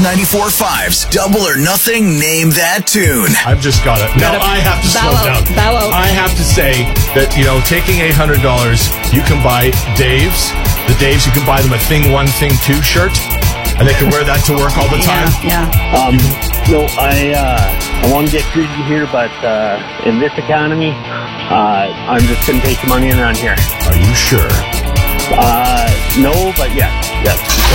94.5's Double or Nothing Name That Tune. I've just got it. Now I have to slow down. I have to say that, taking $800, you can buy Dave's. The Dave's, you can buy them a Thing 1, Thing 2 shirt, and they can wear that to work all the time. Yeah. No, I want to get greedy here, but in this economy, I'm just going to take the money and run here. Are you sure? No, but yes.